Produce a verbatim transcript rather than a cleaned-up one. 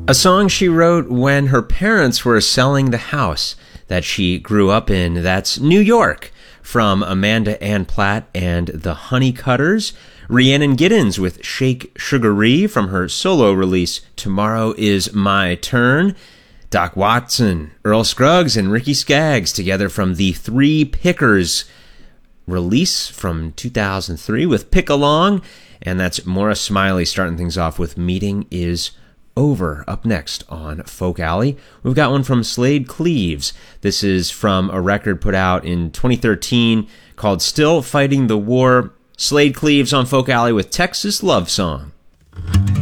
A song she wrote when her parents were selling the house that she grew up in. That's New York, from Amanda Ann Platt and the Honeycutters. Rhiannon Giddens with Shake Sugaree from her solo release Tomorrow Is My Turn. Doc Watson, Earl Scruggs, and Ricky Skaggs together from the Three Pickers release from two thousand three with Pick Along. And that's Maura Smiley starting things off with Meeting Is Over. Up next on Folk Alley, we've got one from Slade Cleaves. This is from a record put out in twenty thirteen called Still Fighting the War. Slade Cleaves on Folk Alley with Texas Love Song.